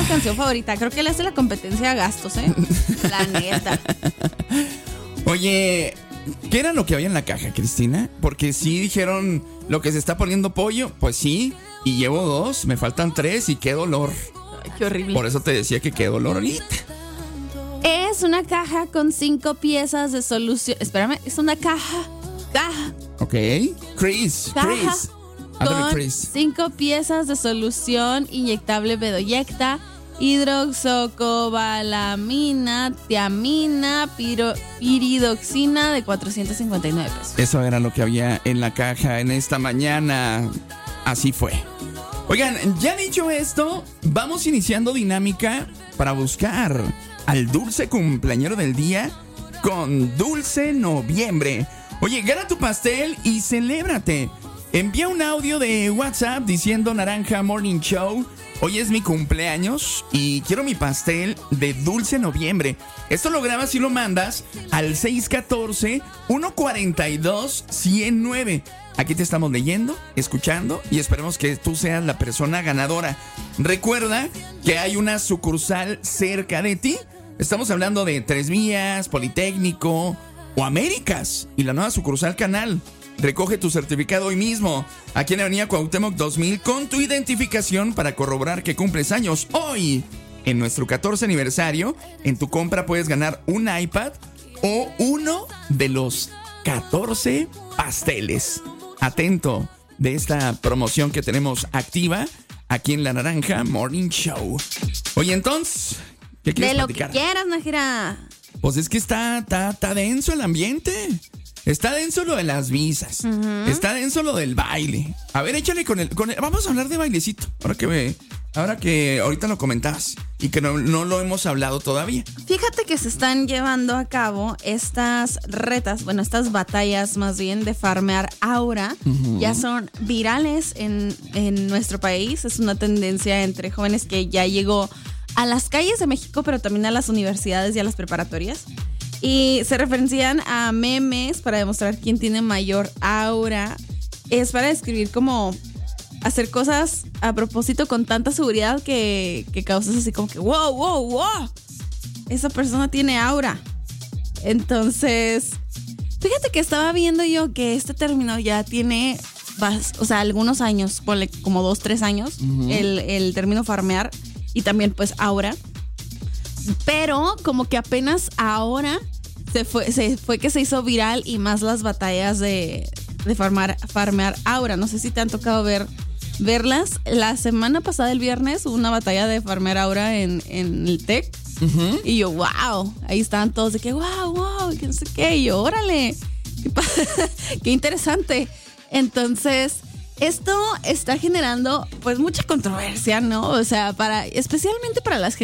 nueva canción favorita. Creo que le hace la competencia a Gastos, la neta. Oye, ¿qué era lo que había en la caja, Cristina? Porque sí dijeron lo que se está poniendo pollo. Pues sí, y llevo 2, me faltan 3 y qué dolor. Ay, qué horrible. Por eso te decía que qué dolor ahorita. Es una caja con 5 piezas de solución. Espérame, es una caja. Ok, Chris. Ándale, Con Chris. 5 piezas de solución inyectable Bedoyecta, hidroxocobalamina, tiamina, piridoxina de 459 pesos. Eso era lo que había en la caja en esta mañana. Así fue. Oigan, ya dicho esto, vamos iniciando dinámica para buscar al dulce cumpleañero del día con Dulce Noviembre. Oye, gana tu pastel y celébrate. Envía un audio de WhatsApp diciendo Naranja Morning Show. Hoy es mi cumpleaños y quiero mi pastel de Dulce Noviembre. Esto lo grabas y lo mandas al 614-142-109. Aquí te estamos leyendo, escuchando y esperemos que tú seas la persona ganadora. Recuerda que hay una sucursal cerca de ti. Estamos hablando de Tres Vías, Politécnico o Américas y la nueva sucursal Canal. Recoge tu certificado hoy mismo aquí en la avenida Cuauhtémoc 2000 con tu identificación para corroborar que cumples años hoy. En nuestro 14 aniversario, en tu compra puedes ganar un iPad o uno de los 14 pasteles. Atento de esta promoción que tenemos activa aquí en La Naranja Morning Show. Oye, entonces, ¿qué quieres platicar? De lo que quieras, Nájera. Pues es que está denso el ambiente. Está denso lo de las visas. Uh-huh. Está denso lo del baile. A ver, échale con el. Vamos a hablar de bailecito. Ahora que ahorita lo comentabas y que no lo hemos hablado todavía. Fíjate que se están llevando a cabo estas estas batallas más bien de farmear aura. Uh-huh. Ya son virales en nuestro país. Es una tendencia entre jóvenes que ya llegó a las calles de México, pero también a las universidades y a las preparatorias. Y se referencian a memes para demostrar quién tiene mayor aura. Es para describir cómo hacer cosas a propósito con tanta seguridad que causas así como que wow. Esa persona tiene aura. Entonces, fíjate que estaba viendo yo que este término ya tiene, algunos años, ponle como 2-3 años, uh-huh. el término farmear y también pues aura. Pero como que apenas ahora se fue que se hizo viral y más las batallas de farmear aura. No sé si te han tocado verlas. La semana pasada, el viernes, hubo una batalla de farmear aura en el TEC. Uh-huh. Y yo, wow, ahí estaban todos de que wow, que no sé qué. Y yo, órale, qué interesante. Entonces, esto está generando pues mucha controversia, ¿no? O sea, especialmente para las